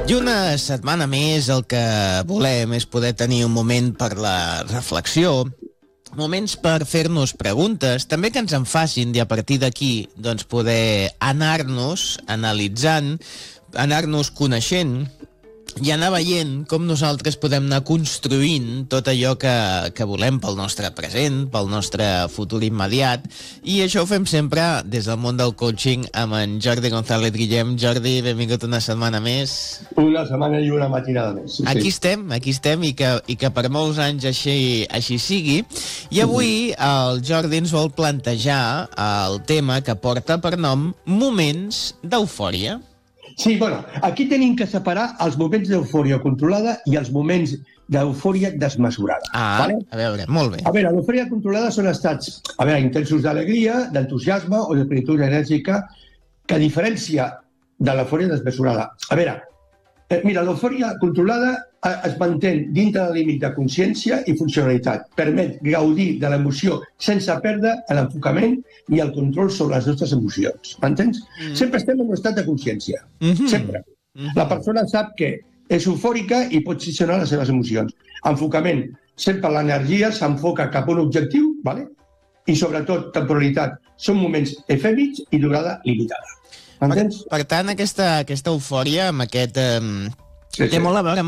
I una setmana més el que volem és poder tenir un moment per la reflexió, moments per fer-nos preguntes, també que ens en facin i a partir d'aquí doncs, poder anar-nos analitzant, anar-nos coneixent i anar veient com nosaltres podem anar construint tot allò que volem pel nostre present, pel nostre futur immediat, i això ho fem sempre des del món del coaching amb en Jordi González Guillem. Jordi, benvingut una setmana més. Una setmana i una matinada més. Sí, aquí estem i que per molts anys així sigui. I avui el Jordi ens vol plantejar el tema que porta per nom Moments d'eufòria. Sí, bueno, aquí tenim que separar els moments d'eufòria controlada i els moments d'eufòria desmesurada. Vale? A veure, molt bé. A veure, l'eufòria controlada són estats, intensos d'alegria, d'entusiasme o de plenitud enèrgica, que diferència de l'eufòria desmesurada. A veure, mira, l'eufòria controlada es manté dintre del límit de consciència i funcionalitat. Permet gaudir de l'emoció sense perdre l'enfocament i el control sobre les nostres emocions. M'entens? Sempre estem en un estat de consciència. Sempre. La persona sap que és eufòrica i pot gestionar les seves emocions. Enfocament. Sempre l'energia s'enfoca cap a un objectiu, ¿vale? I sobretot temporalitat. Són moments efèmers i durada limitada. M'entens? Per tant, aquesta eufòria amb aquest... té molt a veure